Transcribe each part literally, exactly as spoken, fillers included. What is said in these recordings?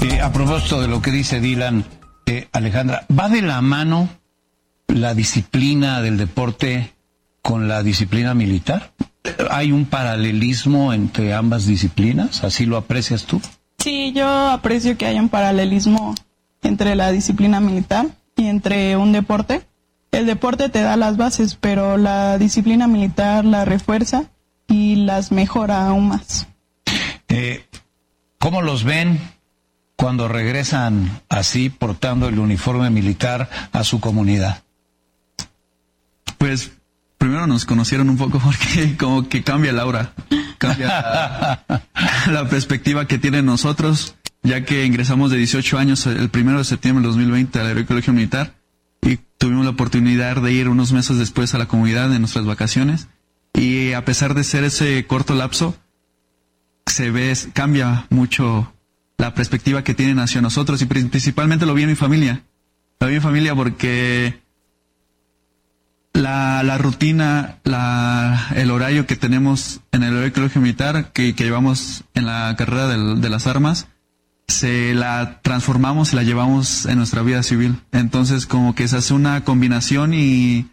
Eh, a propósito de lo que dice Dylan, eh, Alejandra, ¿va de la mano la disciplina del deporte con la disciplina militar? ¿Hay un paralelismo entre ambas disciplinas? ¿Así lo aprecias tú? Sí, yo aprecio que haya un paralelismo entre la disciplina militar y entre un deporte. El deporte te da las bases, pero la disciplina militar la refuerza y las mejora aún más. Eh, ¿Cómo los ven cuando regresan así, portando el uniforme militar a su comunidad? Pues primero nos conocieron un poco porque como que cambia el aura, cambia la, la perspectiva que tienen nosotros, ya que ingresamos de dieciocho años el primero de septiembre del dos mil veinte al Heroico Colegio Militar y tuvimos la oportunidad de ir unos meses después a la comunidad en nuestras vacaciones, y a pesar de ser ese corto lapso, se ve, cambia mucho la perspectiva que tienen hacia nosotros, y principalmente lo vi en mi familia, lo vi en mi familia porque la, la rutina, la, el horario que tenemos en el Heroico Colegio Militar, que, que llevamos en la carrera del, de las armas, se la transformamos y la llevamos en nuestra vida civil. Entonces como que se hace una combinación, y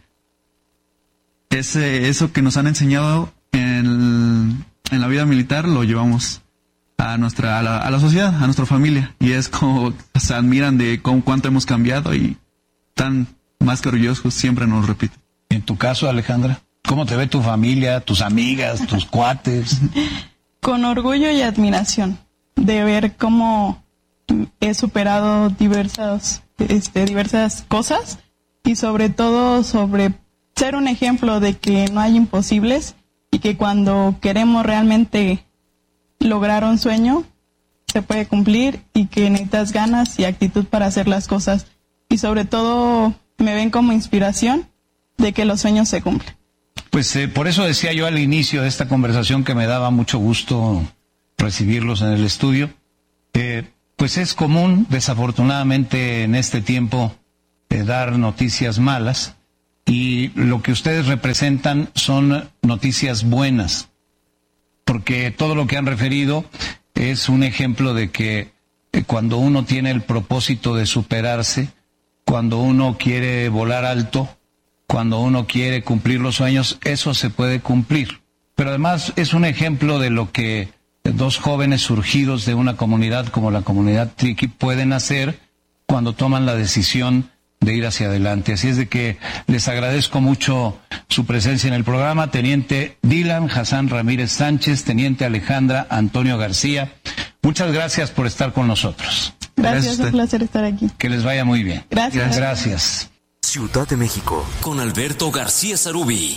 ese, eso que nos han enseñado en, en la vida militar lo llevamos a nuestra a la, a la sociedad, a nuestra familia, y es como se admiran de cómo, cuánto hemos cambiado, y tan más que orgullosos siempre nos repiten. En tu caso, Alejandra, ¿cómo te ve tu familia, tus amigas, tus cuates? Con orgullo y admiración de ver cómo he superado diversas, este, diversas cosas, y sobre todo sobre ser un ejemplo de que no hay imposibles, y que cuando queremos realmente lograr un sueño se puede cumplir, y que necesitas ganas y actitud para hacer las cosas, y sobre todo me ven como inspiración de que los sueños se cumplen. Pues eh, por eso decía yo al inicio de esta conversación que me daba mucho gusto recibirlos en el estudio. Eh, pues es común, desafortunadamente en este tiempo, eh, dar noticias malas, y lo que ustedes representan son noticias buenas, porque todo lo que han referido es un ejemplo de que eh, cuando uno tiene el propósito de superarse, cuando uno quiere volar alto, cuando uno quiere cumplir los sueños, eso se puede cumplir. Pero además es un ejemplo de lo que dos jóvenes surgidos de una comunidad como la comunidad Triqui pueden hacer cuando toman la decisión de ir hacia adelante. Así es de que les agradezco mucho su presencia en el programa. Teniente Dylan Hassan Ramírez Sánchez, Teniente Alejandra Antonio García, muchas gracias por estar con nosotros. Gracias, es un placer estar aquí. Que les vaya muy bien. Gracias. Gracias. Ciudad de México, con Alberto García Sarubi.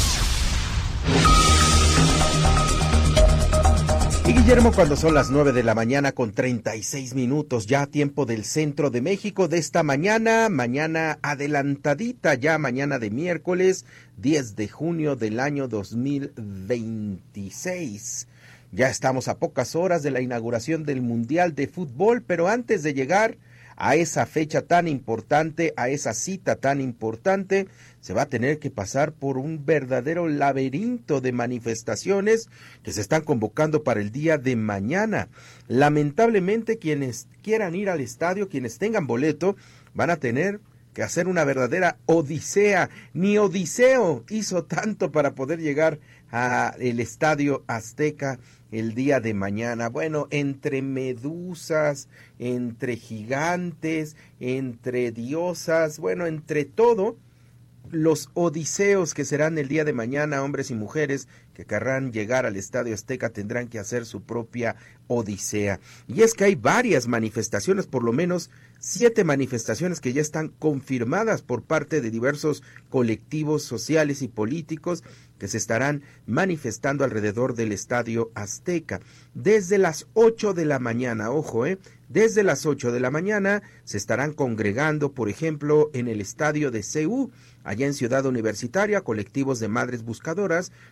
Y Guillermo, cuando son las nueve de la mañana con treinta y seis minutos, ya tiempo del centro de México de esta mañana, mañana adelantadita, ya mañana de miércoles diez de junio del año dos mil veintiséis. Ya estamos a pocas horas de la inauguración del Mundial de Fútbol, pero antes de llegar a esa fecha tan importante, a esa cita tan importante, se va a tener que pasar por un verdadero laberinto de manifestaciones que se están convocando para el día de mañana. Lamentablemente, quienes quieran ir al estadio, quienes tengan boleto, van a tener que hacer una verdadera odisea. Ni Odiseo hizo tanto para poder llegar al Estadio Azteca el día de mañana. Bueno, entre medusas, entre gigantes, entre diosas, bueno, entre todo, los odiseos que serán el día de mañana, hombres y mujeres que querrán llegar al Estadio Azteca tendrán que hacer su propia odisea. Y es que hay varias manifestaciones, por lo menos siete manifestaciones que ya están confirmadas por parte de diversos colectivos sociales y políticos que se estarán manifestando alrededor del Estadio Azteca. Desde las ocho de la mañana, ojo, eh, desde las ocho de la mañana se estarán congregando, por ejemplo, en el estadio de C U, allá en Ciudad Universitaria, colectivos de madres buscadoras que marcharán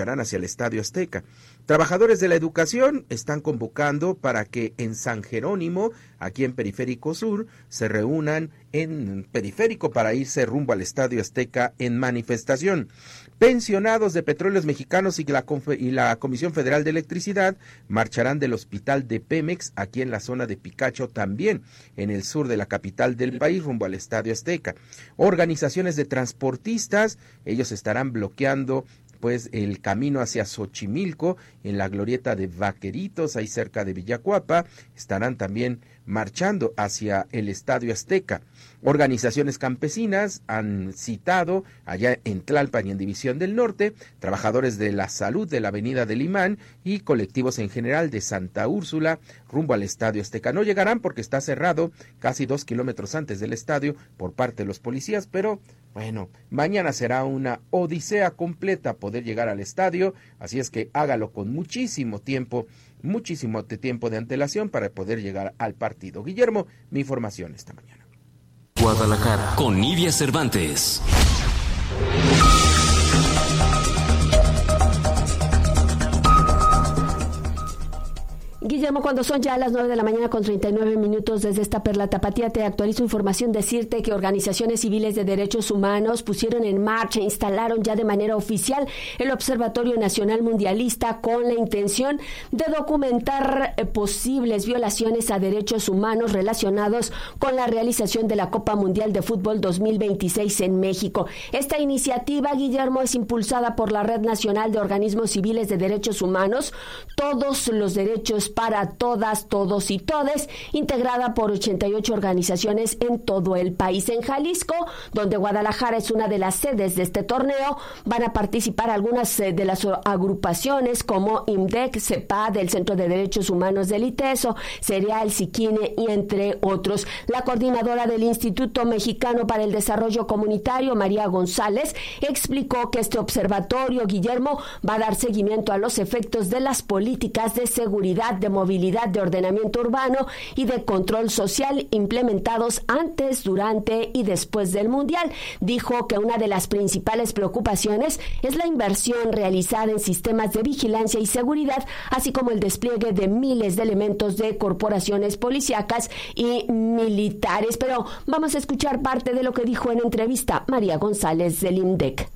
marcharán hacia el Estadio Azteca. Trabajadores de la educación están convocando para que en San Jerónimo, aquí en Periférico Sur, se reúnan en Periférico para irse rumbo al Estadio Azteca en manifestación. Pensionados de Petróleos Mexicanos y la, y la Comisión Federal de Electricidad marcharán del hospital de Pemex, aquí en la zona de Picacho, también en el sur de la capital del país, rumbo al Estadio Azteca. Organizaciones de transportistas, ellos estarán bloqueando pues el camino hacia Xochimilco, en la glorieta de Vaqueritos, ahí cerca de Villacuapa, estarán también marchando hacia el Estadio Azteca. Organizaciones campesinas han citado allá en Tlalpan y en División del Norte, trabajadores de la salud de la Avenida del Imán y colectivos en general de Santa Úrsula rumbo al Estadio Azteca. No llegarán porque está cerrado casi dos kilómetros antes del estadio por parte de los policías, pero bueno, mañana será una odisea completa poder llegar al estadio, así es que hágalo con muchísimo tiempo, muchísimo tiempo de antelación para poder llegar al partido. Guillermo, mi información esta mañana. Guadalajara, con Nidia Cervantes. Guillermo, cuando son ya las nueve de la mañana con treinta y nueve minutos desde esta Perla Tapatía, te actualizo información, decirte que organizaciones civiles de derechos humanos pusieron en marcha, instalaron ya de manera oficial el Observatorio Nacional Mundialista con la intención de documentar eh, posibles violaciones a derechos humanos relacionados con la realización de la Copa Mundial de Fútbol dos mil veintiséis en México. Esta iniciativa, Guillermo, es impulsada por la Red Nacional de Organismos Civiles de Derechos Humanos, Todos los Derechos para Todas, Todos y Todes, integrada por ochenta y ocho organizaciones en todo el país. En Jalisco, donde Guadalajara es una de las sedes de este torneo, van a participar algunas de las agrupaciones como IMDEC, CEPAD, el Centro de Derechos Humanos del ITESO, Cereal, Siquine y entre otros. La coordinadora del Instituto Mexicano para el Desarrollo Comunitario, María González, explicó que este observatorio, Guillermo, va a dar seguimiento a los efectos de las políticas de seguridad, de movilidad, de ordenamiento urbano y de control social implementados antes, durante y después del Mundial. Dijo que una de las principales preocupaciones es la inversión realizada en sistemas de vigilancia y seguridad, así como el despliegue de miles de elementos de corporaciones policíacas y militares. Pero vamos a escuchar parte de lo que dijo en entrevista María González del IMDEC.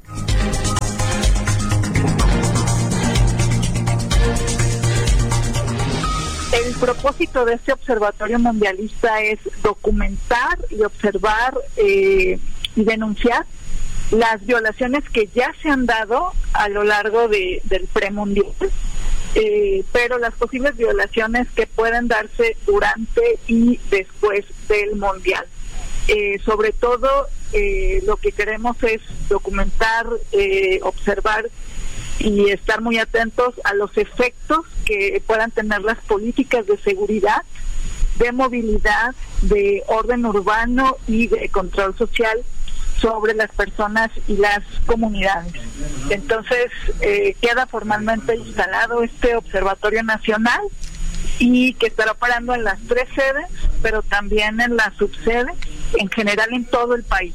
El propósito de este observatorio mundialista es documentar y observar eh, y denunciar las violaciones que ya se han dado a lo largo de, del premundial, eh, pero las posibles violaciones que pueden darse durante y después del mundial. Eh, sobre todo, eh, lo que queremos es documentar, eh, observar y estar muy atentos a los efectos que puedan tener las políticas de seguridad, de movilidad, de orden urbano y de control social sobre las personas y las comunidades. Entonces, eh, queda formalmente instalado este Observatorio Nacional y que estará operando en las tres sedes, pero también en las subsedes, en general en todo el país.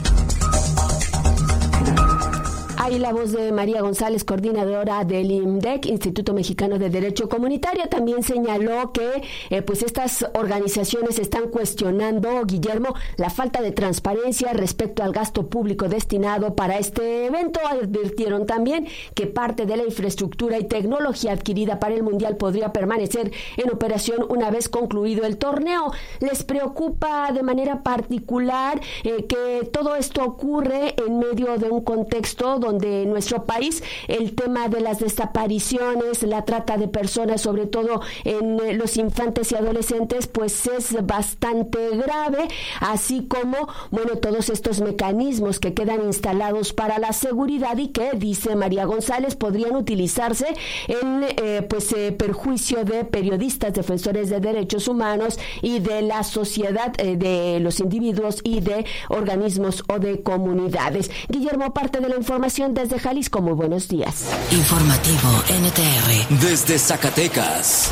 Ahí la voz de María González, coordinadora del IMDEC, Instituto Mexicano de Derecho Comunitario. También señaló que eh, pues estas organizaciones están cuestionando, Guillermo, la falta de transparencia respecto al gasto público destinado para este evento. Advirtieron también que parte de la infraestructura y tecnología adquirida para el Mundial podría permanecer en operación una vez concluido el torneo. Les preocupa de manera particular eh, que todo esto ocurre en medio de un contexto donde en nuestro país el tema de las desapariciones, la trata de personas, sobre todo en los infantes y adolescentes, pues es bastante grave, así como, bueno, todos estos mecanismos que quedan instalados para la seguridad y que, dice María González, podrían utilizarse en eh, pues eh, perjuicio de periodistas, defensores de derechos humanos y de la sociedad, eh, de los individuos y de organismos o de comunidades. Guillermo, parte de la información desde Jalisco. Muy buenos días. Informativo N T R. Desde Zacatecas.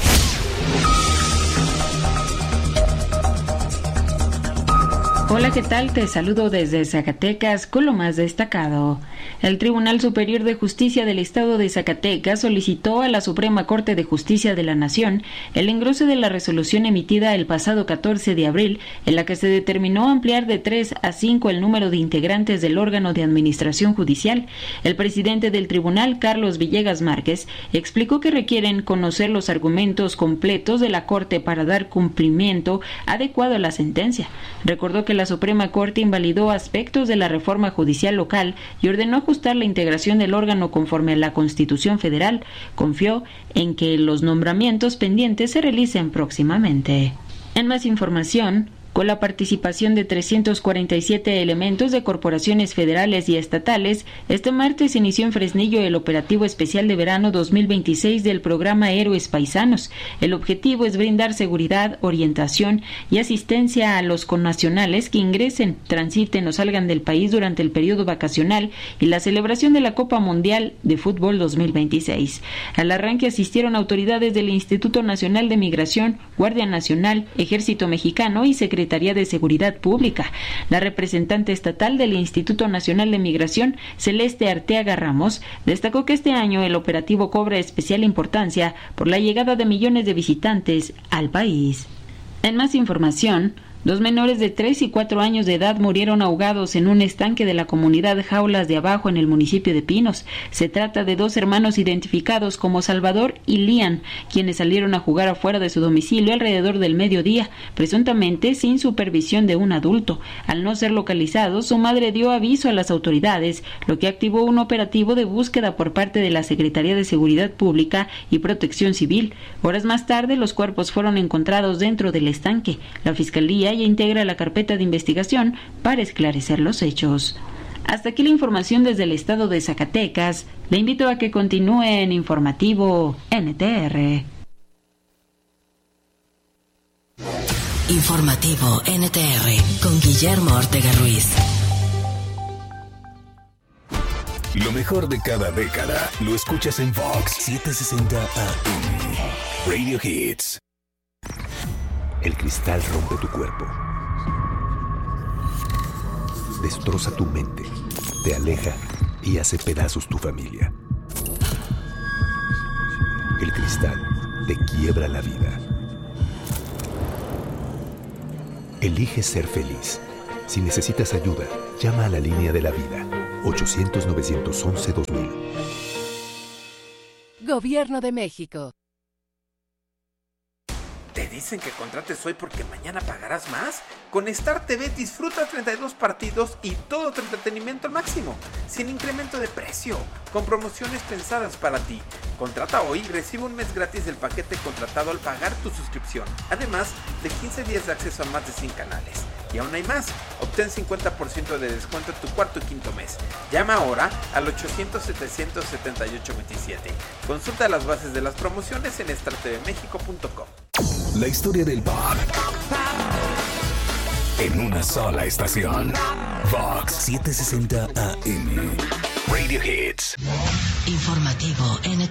Hola, ¿qué tal? Te saludo desde Zacatecas con lo más destacado. El Tribunal Superior de Justicia del Estado de Zacatecas solicitó a la Suprema Corte de Justicia de la Nación el engrose de la resolución emitida el pasado catorce de abril, en la que se determinó ampliar de tres a cinco el número de integrantes del órgano de administración judicial. El presidente del tribunal, Carlos Villegas Márquez, explicó que requieren conocer los argumentos completos de la Corte para dar cumplimiento adecuado a la sentencia. Recordó que la Suprema Corte invalidó aspectos de la reforma judicial local y ordenó ajustar la integración del órgano conforme a la Constitución Federal. Confió en que los nombramientos pendientes se realicen próximamente. En más información, con la participación de trescientos cuarenta y siete elementos de corporaciones federales y estatales, este martes inició en Fresnillo el operativo especial de verano dos mil veintiséis del programa Héroes Paisanos. El objetivo es brindar seguridad, orientación y asistencia a los connacionales que ingresen, transiten o salgan del país durante el periodo vacacional y la celebración de la Copa Mundial de Fútbol dos mil veintiséis. Al arranque asistieron autoridades del Instituto Nacional de Migración, Guardia Nacional, Ejército Mexicano y Secretaría de Seguridad Pública. La representante estatal del Instituto Nacional de Migración, Celeste Arteaga Ramos, destacó que este año el operativo cobra especial importancia por la llegada de millones de visitantes al país. En más información, dos menores de tres y cuatro años de edad murieron ahogados en un estanque de la comunidad Jaulas de Abajo en el municipio de Pinos. Se trata de dos hermanos identificados como Salvador y Lian, quienes salieron a jugar afuera de su domicilio alrededor del mediodía, presuntamente sin supervisión de un adulto. Al no ser localizados, su madre dio aviso a las autoridades, lo que activó un operativo de búsqueda por parte de la Secretaría de Seguridad Pública y Protección Civil. Horas más tarde, los cuerpos fueron encontrados dentro del estanque. La Fiscalía ya integra la carpeta de investigación para esclarecer los hechos. Hasta aquí la información desde el estado de Zacatecas. Le invito a que continúe en Informativo N T R. Informativo N T R con Guillermo Ortega Ruiz. Lo mejor de cada década lo escuchas en Vox setecientos sesenta A M. Radio Hits. El cristal rompe tu cuerpo, destroza tu mente, te aleja y hace pedazos tu familia. El cristal te quiebra la vida. Elige ser feliz. Si necesitas ayuda, llama a la línea de la vida, ochocientos, novecientos once, dos mil. Gobierno de México. ¿Te dicen que contrates hoy porque mañana pagarás más? Con Star T V disfruta treinta y dos partidos y todo tu entretenimiento al máximo, sin incremento de precio, con promociones pensadas para ti. Contrata hoy y recibe un mes gratis del paquete contratado al pagar tu suscripción. Además de quince días de acceso a más de cien canales. Y aún hay más, obtén cincuenta por ciento de descuento en tu cuarto y quinto mes. Llama ahora al ochocientos, setecientos setenta y ocho veintisiete. Consulta las bases de las promociones en star t v mexico punto com. La historia del pop en una sola estación. Vox setecientos sesenta A M. Radio Hits. Informativo N T R.